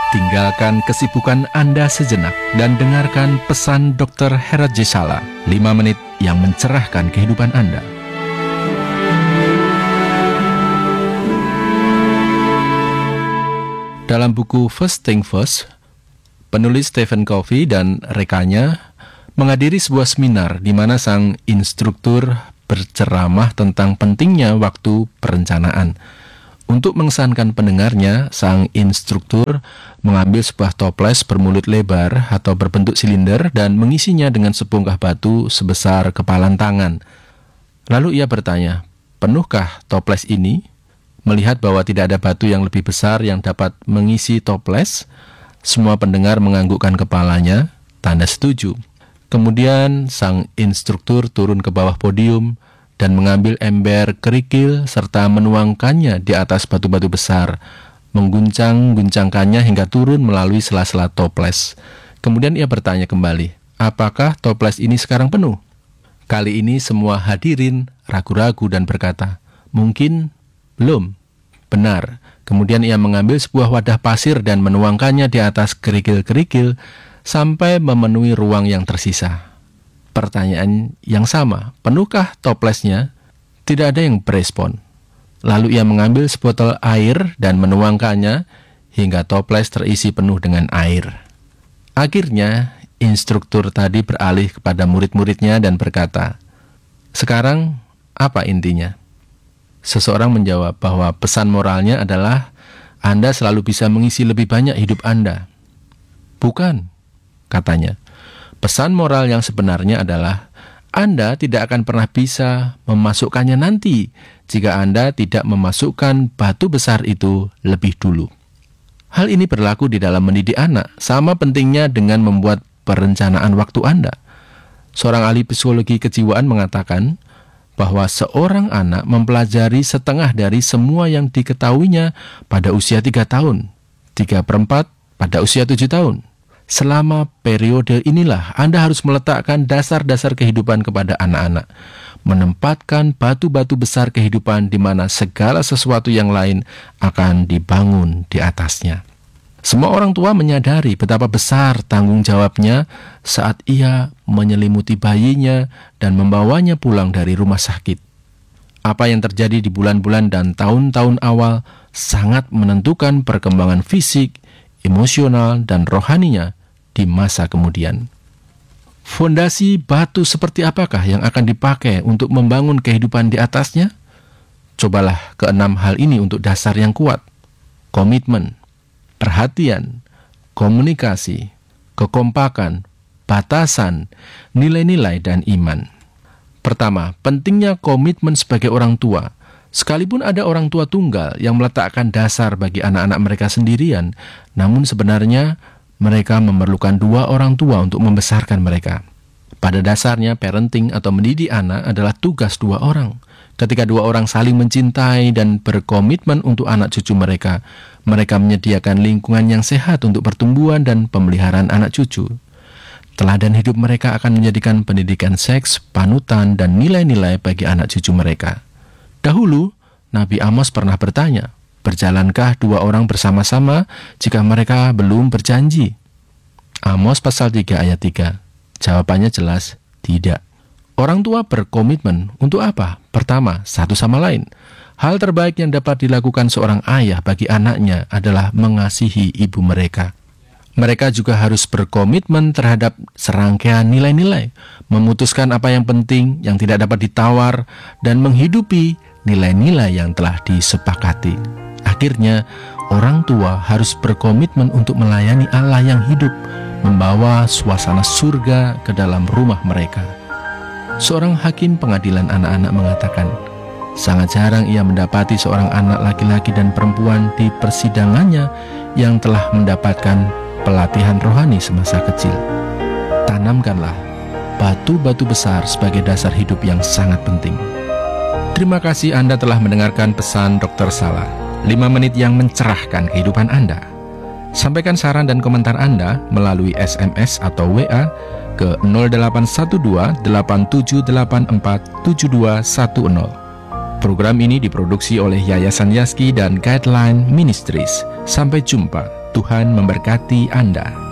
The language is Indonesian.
Tinggalkan kesibukan Anda sejenak dan dengarkan pesan Dr. Herat J. Sala, 5 menit yang mencerahkan kehidupan Anda. Dalam buku First Thing First, penulis Stephen Covey dan rekannya menghadiri sebuah seminar di mana sang instruktur berceramah tentang pentingnya waktu perencanaan. Untuk mengesankan pendengarnya, sang instruktur mengambil sebuah toples bermulut lebar atau berbentuk silinder dan mengisinya dengan sebongkah batu sebesar kepalan tangan. Lalu ia bertanya, "Penuhkah toples ini?" Melihat bahwa tidak ada batu yang lebih besar yang dapat mengisi toples, semua pendengar menganggukkan kepalanya, tanda setuju. Kemudian sang instruktur turun ke bawah podium dan mengambil ember kerikil serta menuangkannya di atas batu-batu besar, mengguncang-guncangkannya hingga turun melalui sela-sela toples. Kemudian ia bertanya kembali, "Apakah toples ini sekarang penuh?" Kali ini semua hadirin ragu-ragu dan berkata, "Mungkin belum." Benar. Kemudian ia mengambil sebuah wadah pasir dan menuangkannya di atas kerikil-kerikil sampai memenuhi ruang yang tersisa. Pertanyaan yang sama, penuhkah toplesnya? Tidak ada yang berespon. Lalu ia mengambil sebotol air dan menuangkannya hingga toples terisi penuh dengan air. Akhirnya, instruktur tadi beralih kepada murid-muridnya dan berkata, "Sekarang, apa intinya?" Seseorang menjawab bahwa pesan moralnya adalah Anda selalu bisa mengisi lebih banyak hidup Anda. "Bukan," katanya. Pesan moral yang sebenarnya adalah Anda tidak akan pernah bisa memasukkannya nanti jika Anda tidak memasukkan batu besar itu lebih dulu. Hal ini berlaku di dalam mendidik anak, sama pentingnya dengan membuat perencanaan waktu Anda. Seorang ahli psikologi kejiwaan mengatakan bahwa seorang anak mempelajari setengah dari semua yang diketahuinya pada usia 3 tahun, 3/4 pada usia 7 tahun. Selama periode inilah Anda harus meletakkan dasar-dasar kehidupan kepada anak-anak, menempatkan batu-batu besar kehidupan di mana segala sesuatu yang lain akan dibangun di atasnya. Semua orang tua menyadari betapa besar tanggung jawabnya saat ia menyelimuti bayinya dan membawanya pulang dari rumah sakit. Apa yang terjadi di bulan-bulan dan tahun-tahun awal sangat menentukan perkembangan fisik, emosional, dan rohaninya di masa kemudian. Fondasi batu seperti apakah yang akan dipakai untuk membangun kehidupan di atasnya? Cobalah ke-6 hal ini untuk dasar yang kuat. Komitmen, perhatian, komunikasi, kekompakan, batasan, nilai-nilai, dan iman. Pertama, pentingnya komitmen sebagai orang tua. Sekalipun ada orang tua tunggal yang meletakkan dasar bagi anak-anak mereka sendirian, namun sebenarnya mereka memerlukan 2 orang tua untuk membesarkan mereka. Pada dasarnya, parenting atau mendidik anak adalah tugas 2 orang. Ketika 2 orang saling mencintai dan berkomitmen untuk anak cucu mereka, mereka menyediakan lingkungan yang sehat untuk pertumbuhan dan pemeliharaan anak cucu. Teladan hidup mereka akan menjadikan pendidikan seks, panutan, dan nilai-nilai bagi anak cucu mereka. Dahulu, Nabi Amos pernah bertanya, "Berjalankah 2 orang bersama-sama jika mereka belum berjanji?" Amos pasal 3 ayat 3. Jawabannya jelas, tidak. Orang tua berkomitmen untuk apa? Pertama, satu sama lain. Hal terbaik yang dapat dilakukan seorang ayah bagi anaknya adalah mengasihi ibu mereka. Mereka juga harus berkomitmen terhadap serangkaian nilai-nilai, memutuskan apa yang penting, yang tidak dapat ditawar, dan menghidupi nilai-nilai yang telah disepakati. Akhirnya, orang tua harus berkomitmen untuk melayani Allah yang hidup, membawa suasana surga ke dalam rumah mereka. Seorang hakim pengadilan anak-anak mengatakan, sangat jarang ia mendapati seorang anak laki-laki dan perempuan di persidangannya yang telah mendapatkan pelatihan rohani semasa kecil. Tanamkanlah batu-batu besar sebagai dasar hidup yang sangat penting. Terima kasih Anda telah mendengarkan pesan Dr. Sala, 5 menit yang mencerahkan kehidupan Anda. Sampaikan saran dan komentar Anda melalui SMS atau WA ke 0812-8784-7210. Program ini diproduksi oleh Yayasan Yaski dan Guideline Ministries. Sampai jumpa. Tuhan memberkati Anda.